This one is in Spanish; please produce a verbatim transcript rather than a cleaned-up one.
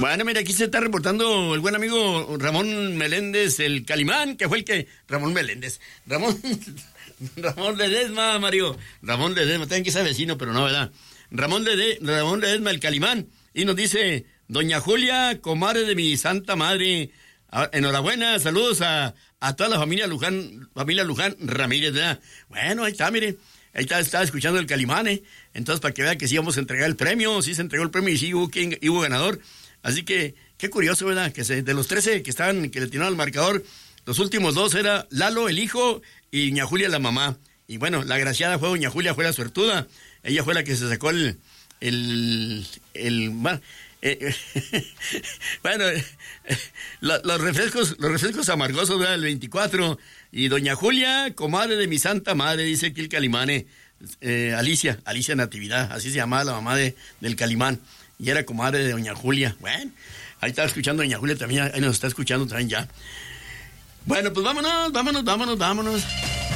Bueno, mira, aquí se está reportando el buen amigo Ramón Meléndez, el Calimán, que fue el que... Ramón Meléndez. Ramón... Ramón Ledesma, Mario. Ramón Ledesma, también que sea vecino, pero no, ¿verdad? Ramón, Lede, Ramón Ledesma, el Calimán. Y nos dice, doña Julia, comadre de mi santa madre, enhorabuena, saludos a, a toda la familia Luján, familia Luján Ramírez, ¿verdad? Bueno, ahí está, mire. Ahí está, está escuchando el Calimán, ¿eh? Entonces, para que vea que sí vamos a entregar el premio, sí se entregó el premio y sí hubo, quien, hubo ganador. Así que, qué curioso, ¿verdad? Que se, de los trece que estaban, que le tiraron al marcador, los últimos dos era Lalo, el hijo, y doña Julia, la mamá. Y bueno, la agraciada fue doña Julia, fue la suertuda. Ella fue la que se sacó el... el, el bueno, eh, bueno eh, los, los refrescos los refrescos amargosos, ¿verdad? El veinticuatro. Y doña Julia, comadre de mi santa madre, dice aquí el Calimán, eh, eh, Alicia, Alicia Natividad, así se llamaba la mamá de, del Calimán. Y era comadre de doña Julia. Bueno, ahí estaba escuchando doña Julia también, ahí nos está escuchando también ya. Bueno, pues vámonos, vámonos, vámonos, vámonos.